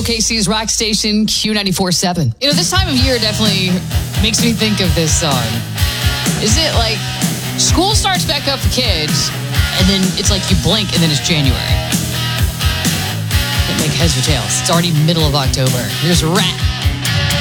OKC's rock station, Q94.7. You know, this time of year definitely makes me think of this song. Is it like school starts back up for kids, and then it's like you blink, and then it's January? Can't make heads or tails. It's already middle of October. Here's Rat.